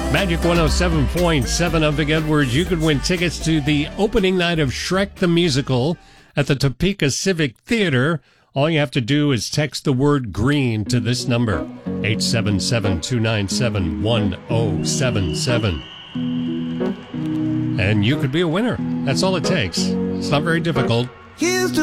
Magic 107.7 of Big Edwards. You could win tickets to the opening night of Shrek the Musical at the Topeka Civic Theater. All you have to do is text the word green to this number, 877-297-1077. And you could be a winner. That's all it takes. It's not very difficult.